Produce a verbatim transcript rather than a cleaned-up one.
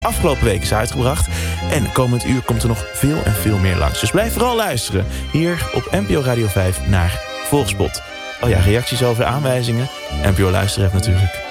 afgelopen week is uitgebracht. En komend uur komt er nog veel en veel meer langs. Dus blijf vooral luisteren hier op N P O Radio vijf naar Volgspot. Oh ja, reacties over aanwijzingen. N P O Luisteren natuurlijk.